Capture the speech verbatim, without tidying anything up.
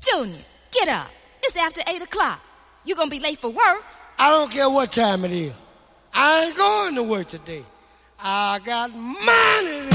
Junior, get up. It's after eight o'clock. You're going to be late for work. I don't care what time it is. I ain't going to work today. I got money.